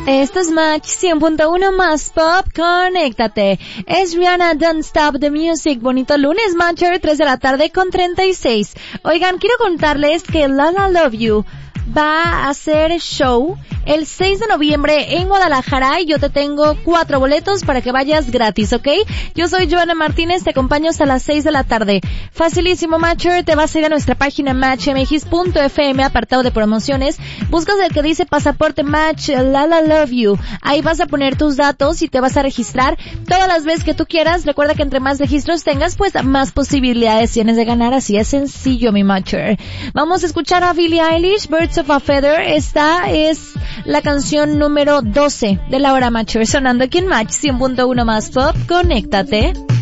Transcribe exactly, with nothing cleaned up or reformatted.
Esto es Match cien punto uno más Pop, conéctate. Es Rihanna, Don't Stop the Music. Bonito lunes, Matcher, tres de la tarde con treinta y seis. Oigan, quiero contarles que La La Love You va a hacer show el seis de noviembre en Guadalajara y yo te tengo cuatro boletos para que vayas gratis, ¿ok? Yo soy Joana Martínez, te acompaño hasta las seis de la tarde. Facilísimo, Matcher, te vas a ir a nuestra página match m x punto f m, apartado de promociones, buscas el que dice Pasaporte Match La La Love You, ahí vas a poner tus datos y te vas a registrar todas las veces que tú quieras. Recuerda que entre más registros tengas, pues más posibilidades tienes de ganar, así es sencillo, mi Matcher. Vamos a escuchar a Billie Eilish, Birds of a Feather. Esta es la canción número doce de la hora Matcher, sonando aquí en Match cien punto uno más Pop, conéctate.